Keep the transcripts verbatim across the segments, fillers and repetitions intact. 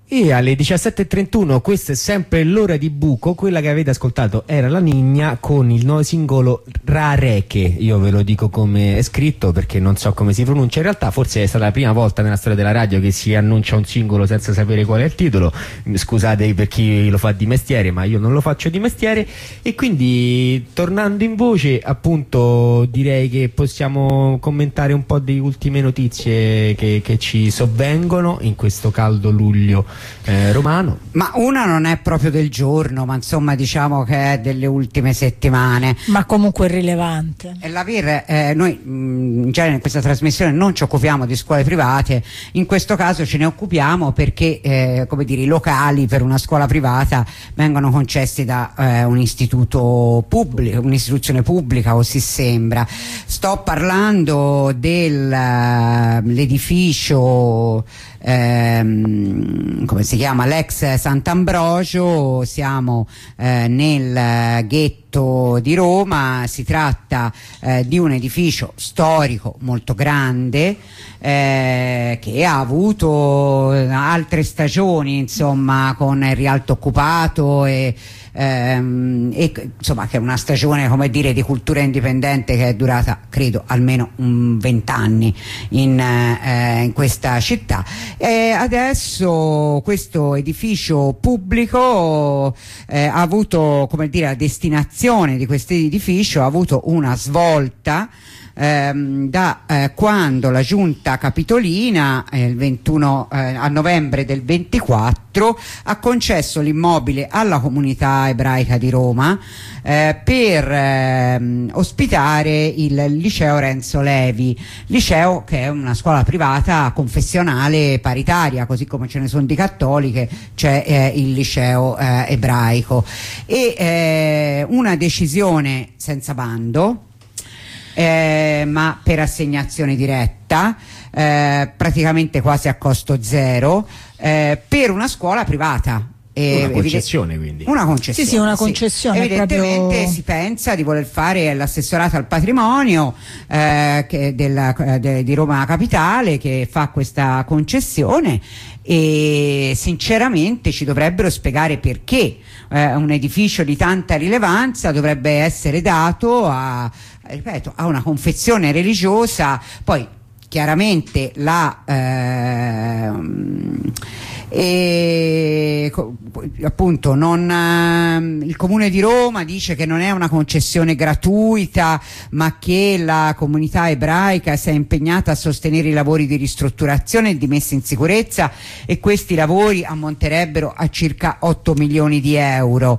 E alle diciassette e trentuno, questa è sempre l'ora di buco, quella che avete ascoltato era la Nigna con il nuovo singolo Rareche. Io ve lo dico come è scritto perché non so come si pronuncia, in realtà forse è stata la prima volta nella storia della radio che si annuncia un singolo senza sapere qual è il titolo. Scusate per chi lo fa di mestiere, ma io non lo faccio di mestiere. E quindi, tornando in voce, appunto direi che possiamo commentare un po' di ultime notizie che, che ci sovvengono in questo caldo luglio Eh, romano. Ma una non è proprio del giorno, ma insomma diciamo che è delle ultime settimane, ma comunque rilevante. E la V I R, eh, noi mh, in genere in questa trasmissione non ci occupiamo di scuole private, in questo caso ce ne occupiamo perché eh, come dire, i locali per una scuola privata vengono concessi da eh, un istituto pubblico, un'istituzione pubblica, così sembra. Sto parlando dell'edificio Ehm, come si chiama, l'ex Sant'Ambrogio. Siamo eh, nel ghetto di Roma. Si tratta eh, di un edificio storico molto grande eh, che ha avuto altre stagioni, insomma, con il Rialto occupato e Ehm, e insomma che è una stagione, come dire, di cultura indipendente che è durata credo almeno vent'anni in, eh, in questa città. E adesso questo edificio pubblico eh, ha avuto, come dire, la destinazione di questo edificio ha avuto una svolta Ehm, da eh, quando la giunta capitolina eh, il ventuno eh, a novembre del ventiquattro ha concesso l'immobile alla comunità ebraica di Roma eh, per ehm, ospitare il liceo Renzo Levi, liceo che è una scuola privata confessionale paritaria, così come ce ne sono di cattoliche, c'è eh, il liceo eh, ebraico. E eh, una decisione senza bando, Eh, ma per assegnazione diretta, eh, praticamente quasi a costo zero, eh, per una scuola privata. Una concessione, quindi. Una concessione. Sì, sì, una concessione. Sì. Evidentemente proprio... si pensa di voler fare l'assessorato al patrimonio eh, che della, de, di Roma Capitale, che fa questa concessione, e sinceramente ci dovrebbero spiegare perché eh, un edificio di tanta rilevanza dovrebbe essere dato a, ripeto, a una confessione religiosa. Poi chiaramente la eh, e appunto non, eh, il Comune di Roma dice che non è una concessione gratuita, ma che la comunità ebraica si è impegnata a sostenere i lavori di ristrutturazione e di messa in sicurezza, e questi lavori ammonterebbero a circa otto milioni di euro.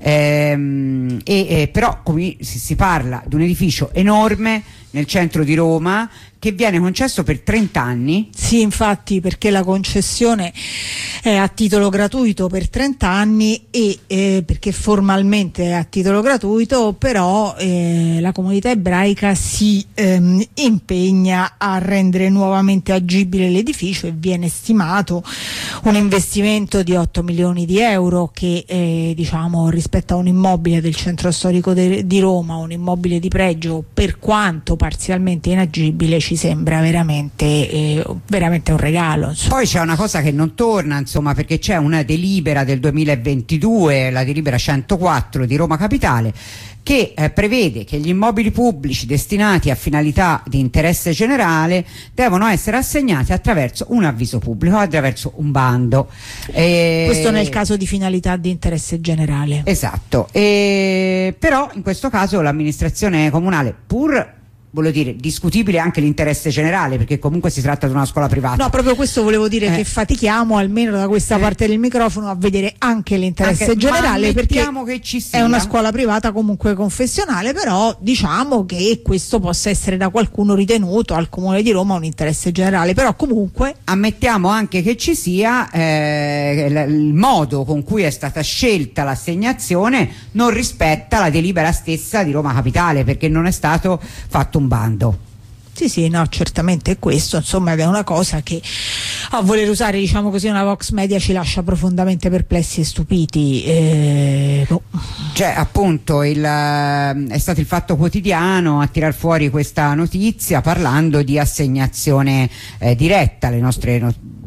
Ehm, e, eh, però come si, si parla di un edificio enorme nel centro di Roma che viene concesso per trenta anni. Sì, infatti, perché la concessione è a titolo gratuito per trenta anni e eh, perché formalmente è a titolo gratuito, però eh, la comunità ebraica si ehm, impegna a rendere nuovamente agibile l'edificio, e viene stimato un investimento di otto milioni di euro che eh, diciamo, rispetto a un immobile del centro storico de- di Roma, un immobile di pregio, per quanto parzialmente inagibile, ci sembra veramente, eh, veramente un regalo, insomma. Poi c'è una cosa che non torna, insomma, perché c'è una delibera del duemilaventidue, la delibera centoquattro di Roma Capitale, che eh, prevede che gli immobili pubblici destinati a finalità di interesse generale devono essere assegnati attraverso un avviso pubblico, attraverso un bando. E... Questo nel caso di finalità di interesse generale. Esatto. E... Però in questo caso l'amministrazione comunale, pur voglio dire, discutibile anche l'interesse generale, perché comunque si tratta di una scuola privata. No, proprio questo volevo dire, eh. che fatichiamo almeno da questa eh. parte del microfono a vedere anche l'interesse anche, generale, perché che ci sia. È una scuola privata comunque confessionale, però diciamo che questo possa essere da qualcuno ritenuto al Comune di Roma un interesse generale, però comunque ammettiamo anche che ci sia eh, il modo con cui è stata scelta l'assegnazione non rispetta la delibera stessa di Roma Capitale, perché non è stato fatto un bando. Sì, sì, no, certamente questo, insomma, è una cosa che a voler usare, diciamo così, una Vox Media ci lascia profondamente perplessi e stupiti. Eh, boh. Cioè, appunto, il, è stato il Fatto Quotidiano a tirar fuori questa notizia parlando di assegnazione eh, diretta. Le nostre not-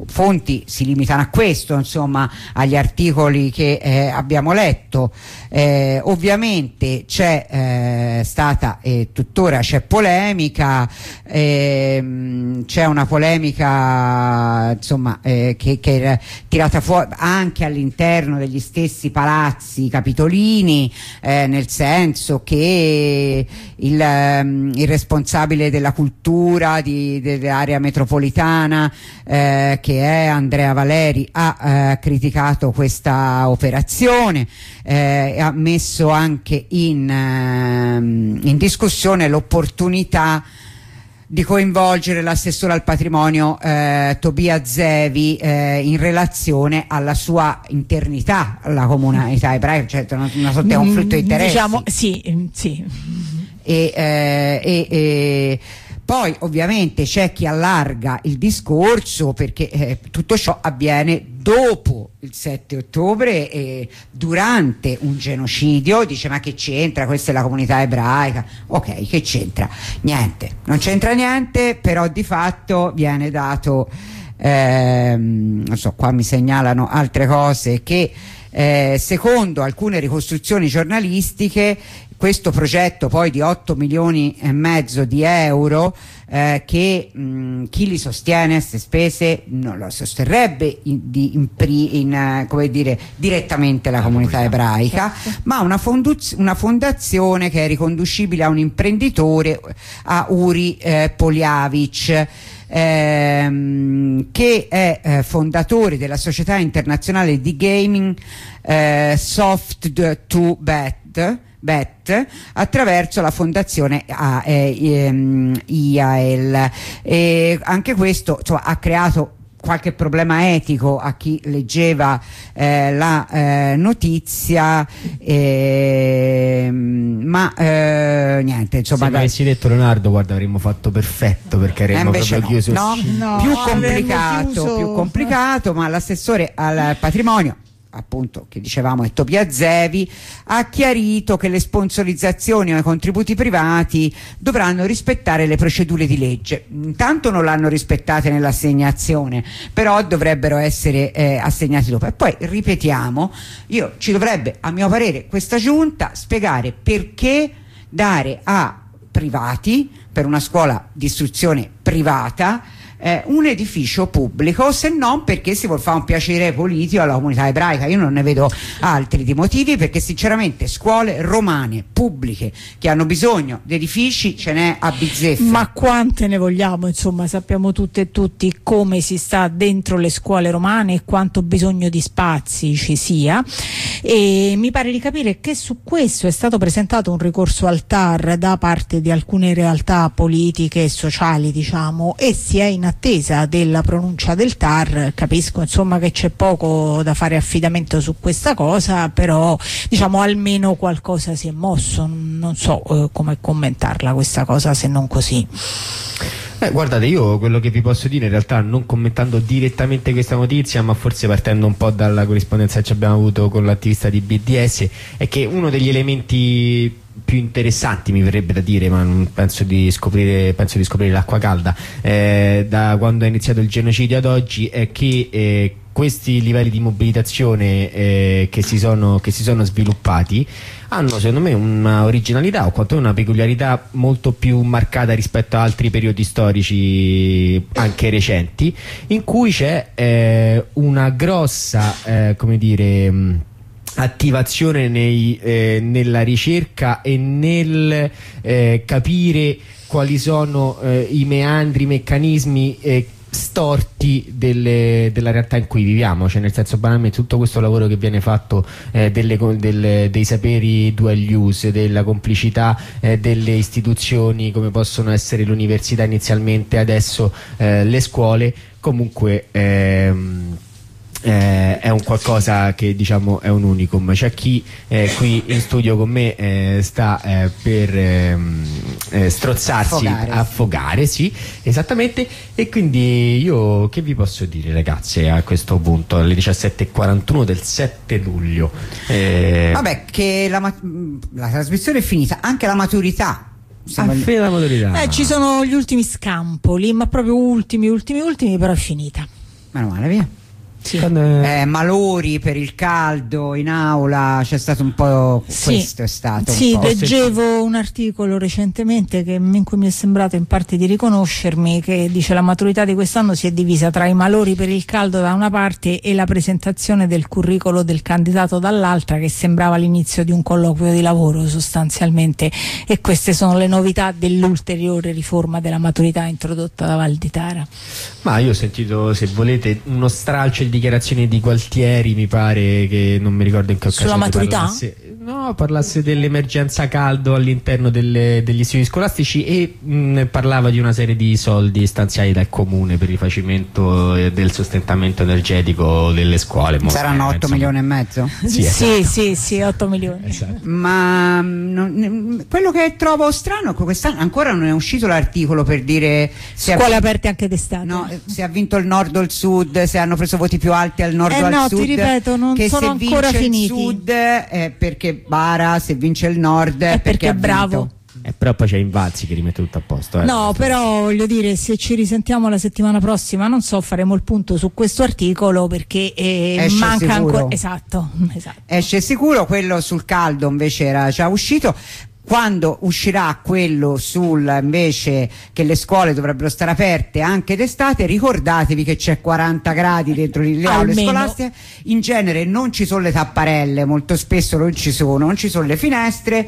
fonti si limitano a questo, insomma, agli articoli che eh, abbiamo letto. Eh, ovviamente c'è eh, stata e tuttora c'è polemica, ehm, c'è una polemica insomma eh, che, che è tirata fuori anche all'interno degli stessi palazzi capitolini, eh, nel senso che il, um, il responsabile della cultura di, dell'area metropolitana, eh, che è Andrea Valeri, ha eh, criticato questa operazione, eh, ha messo anche in, ehm, in discussione l'opportunità di coinvolgere l'assessore al patrimonio eh, Tobia Zevi eh, in relazione alla sua internità alla comunità ebraica, cioè una, una sorta di conflitto di interessi. Diciamo, sì, sì. E, eh, e, e poi ovviamente c'è chi allarga il discorso perché eh, tutto ciò avviene dopo il sette ottobre e durante un genocidio. Dice: ma che c'entra, questa è la comunità ebraica. Ok, che c'entra? Niente, non c'entra niente, però di fatto viene dato ehm, non so, qua mi segnalano altre cose che eh, secondo alcune ricostruzioni giornalistiche questo progetto poi di otto milioni e mezzo di euro eh, che mh, chi li sostiene a queste spese non lo sosterrebbe in, di, in, in, uh, come dire, direttamente la comunità ebraica, certo, ma una, una fondazione che è riconducibile a un imprenditore, a Uri eh, Poliavic, ehm, che è eh, fondatore della società internazionale di gaming eh, Soft to Bet Bet attraverso la fondazione I A L, e anche questo insomma, ha creato qualche problema etico a chi leggeva eh, la eh, notizia, eh, ma eh, niente, insomma. Se mi avessi detto Leonardo, guarda, avremmo fatto perfetto perché avremmo eh proprio no, chiuso. No, no, più complicato, più complicato, ma l'assessore al patrimonio, appunto, che dicevamo è Tobia Zevi, ha chiarito che le sponsorizzazioni o i contributi privati dovranno rispettare le procedure di legge. Intanto non l'hanno rispettate nell'assegnazione, però dovrebbero essere eh, assegnati dopo. E poi ripetiamo, io ci dovrebbe, a mio parere, questa giunta spiegare perché dare a privati, per una scuola di istruzione privata, Eh, un edificio pubblico, se non perché si vuol fare un piacere politico alla comunità ebraica. Io non ne vedo altri di motivi, perché sinceramente scuole romane pubbliche che hanno bisogno di edifici ce n'è a bizzeffa. Ma quante ne vogliamo, insomma, sappiamo tutte e tutti come si sta dentro le scuole romane e quanto bisogno di spazi ci sia, e mi pare di capire che su questo è stato presentato un ricorso al T A R da parte di alcune realtà politiche e sociali, diciamo, e si è in attesa della pronuncia del T A R. Capisco insomma che c'è poco da fare affidamento su questa cosa, però diciamo almeno qualcosa si è mosso. Non so eh, come commentarla questa cosa se non così. Eh, guardate, io quello che vi posso dire in realtà, non commentando direttamente questa notizia, ma forse partendo un po' dalla corrispondenza che abbiamo avuto con l'attivista di B D S, è che uno degli elementi più interessanti, mi verrebbe da dire, ma non penso di scoprire, penso di scoprire l'acqua calda, eh, da quando è iniziato il genocidio ad oggi, è che eh, questi livelli di mobilitazione eh, che, si sono, che si sono sviluppati hanno secondo me una originalità, o quantomeno una peculiarità molto più marcata rispetto a altri periodi storici anche recenti, in cui c'è eh, una grossa eh, come dire mh, attivazione nei, eh, nella ricerca e nel eh, capire quali sono eh, i meandri, i meccanismi eh, storti delle, della realtà in cui viviamo, cioè nel senso, banalmente, tutto questo lavoro che viene fatto eh, delle, delle, dei saperi dual use, della complicità eh, delle istituzioni come possono essere l'università inizialmente, adesso eh, le scuole, comunque ehm, Eh, è un qualcosa che diciamo è un unicum. C'è chi eh, qui in studio con me eh, sta eh, per ehm, eh, strozzarsi, affogare. affogare, sì, esattamente, e quindi io che vi posso dire, ragazze, a questo punto alle diciassette e quarantuno del sette luglio, eh... vabbè, che la, la trasmissione è finita, anche la maturità. La maturità. Eh, ci sono gli ultimi scampoli, ma proprio ultimi, ultimi, ultimi, però è finita. Meno male, via. Sì. Eh, malori per il caldo in aula, c'è stato un po' Sì. questo è stato Sì, un po'. leggevo un articolo recentemente che, in cui mi è sembrato in parte di riconoscermi, che dice la maturità di quest'anno si è divisa tra i malori per il caldo da una parte e la presentazione del curriculum del candidato dall'altra, che sembrava l'inizio di un colloquio di lavoro sostanzialmente, e queste sono le novità dell'ulteriore riforma della maturità introdotta da Valditara. Ma io ho sentito, se volete, uno stralcio di dichiarazioni di Gualtieri, mi pare, che non mi ricordo in che occasione Sulla maturità? parlasse, no, parlasse dell'emergenza caldo all'interno delle, degli istituti scolastici e mh, parlava di una serie di soldi stanziati dal comune per il rifacimento eh, del sostentamento energetico delle scuole. Saranno eh, otto insomma. milioni e mezzo? Sì, sì, esatto. sì, sì, otto milioni. Esatto. Ma non- quello che trovo strano è che quest'anno ancora non è uscito l'articolo per dire se Scuole ha, aperte anche d'estate. no, se ha vinto il nord o il sud, se hanno preso voti più alti al nord Eh o al no, sud. ti ripeto, non che sono se ancora vince finiti. il sud è perché bara, se vince il nord È perché ha è bravo. vinto. Eh, però poi c'è Invalzi che rimette tutto a posto. Eh. No, però voglio dire, se ci risentiamo la settimana prossima, non so, faremo il punto su questo articolo, perché eh, Esce manca sicuro. ancora. Esatto, esatto. Esce sicuro, quello sul caldo invece era già uscito. Quando uscirà quello sul invece che le scuole dovrebbero stare aperte anche d'estate, ricordatevi che c'è quaranta gradi dentro le aule Almeno. scolastiche, in genere non ci sono le tapparelle, molto spesso non ci sono, non ci sono le finestre,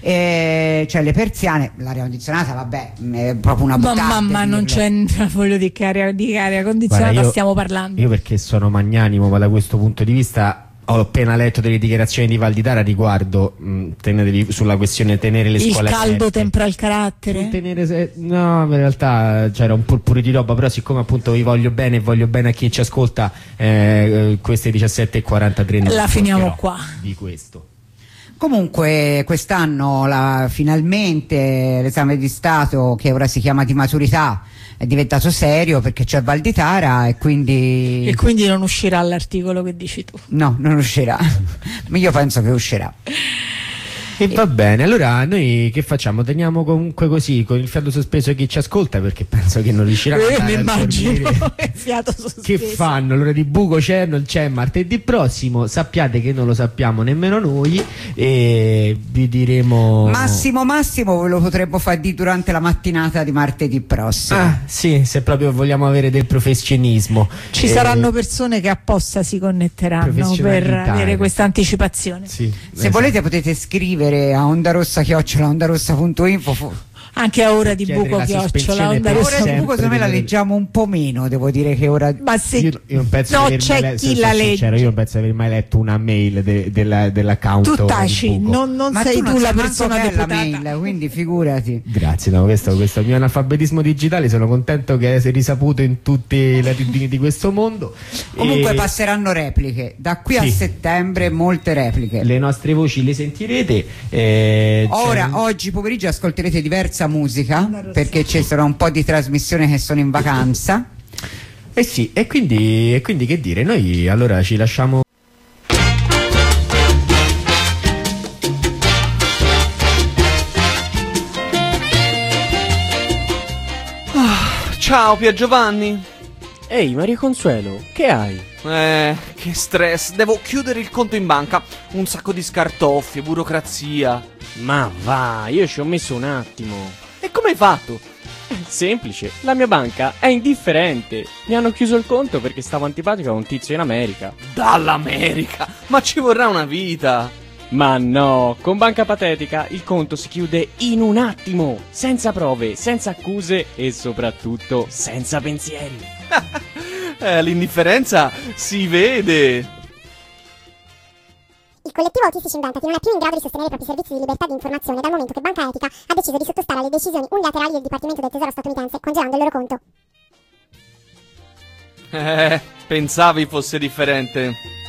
eh, cioè le persiane, l'aria condizionata vabbè è proprio una Ma bottata. mamma, non c'è, voglio dire, che aria, di che aria condizionata Guarda, io- stiamo parlando. Io, perché sono magnanimo, ma da questo punto di vista ho appena letto delle dichiarazioni di Valditara riguardo mh, tenetevi sulla questione tenere le Il scuole caldo aperte. tempra il carattere. Tenere se- no, in realtà c'era un purpure di roba, però siccome appunto vi voglio bene e voglio bene a chi ci ascolta, eh, eh, queste diciassette e quarantatré non La finiamo ascolterò qua. di questo. Comunque quest'anno la- finalmente l'esame di Stato, che ora si chiama di maturità, è diventato serio perché c'è Valditara e quindi E quindi non uscirà l'articolo che dici tu. no, non uscirà. Ma io penso che uscirà. E va bene, allora noi che facciamo? Teniamo comunque così con il fiato sospeso chi ci ascolta, perché penso che non riusciranno Eh, a mi immagino dormire. il fiato sospeso. Che fanno? L'ora di buco c'è, non c'è martedì prossimo, sappiate che non lo sappiamo nemmeno noi e vi diremo Massimo massimo ve lo potremmo far di durante la mattinata di martedì prossimo. Ah sì, se proprio vogliamo avere del professionismo. Ci Eh, saranno persone che apposta si connetteranno per Professionalità, avere eh. questa anticipazione. sì, Se esatto. volete potete scrivere a ondarossa chiocciola ondarossa punto info. Fu- Anche a ora di Chiedere buco la chiocciola sospensione onda per rossa. Ora di sempre buco secondo me la di- leggiamo un po' meno, devo dire che ora Ma se Io, io non penso no, di aver c'è mai le- chi se la sono legge. sincero, io non penso di aver mai letto una mail de- della- dell'account tu Ora di taci, Buco. non, non ma sei tu tu, non la sai manco persona che è la deputata. mail, quindi figurati. Grazie, no, questo, questo mio analfabetismo digitale sono contento che sia risaputo in tutte le latitudini di questo mondo. Comunque E passeranno repliche, da qui a Sì. settembre molte repliche. le nostre voci le sentirete. eh, Ora, c'è- oggi pomeriggio ascolterete diversa musica perché ci sono un po' di trasmissioni che sono in vacanza. Eh sì, e quindi, e quindi che dire, noi allora ci lasciamo. Ciao Pier Giovanni. Ehi Maria Consuelo, che hai? Eh, che stress, devo chiudere il conto in banca. Un sacco di scartoffie, burocrazia. Ma va, io ci ho messo un attimo. E come hai fatto? Semplice, la mia banca è indifferente. Mi hanno chiuso il conto perché stavo antipatico a un tizio in America. Dall'America, ma ci vorrà una vita. Ma no, con Banca Patetica il conto si chiude in un attimo, senza prove, senza accuse e soprattutto senza pensieri. Eh, l'indifferenza si vede. Il collettivo Autistici Inventati non è più in grado di sostenere i propri servizi di libertà di informazione dal momento che Banca Etica ha deciso di sottostare alle decisioni unilaterali del Dipartimento del Tesoro statunitense, congelando il loro conto. Eh, pensavi fosse differente.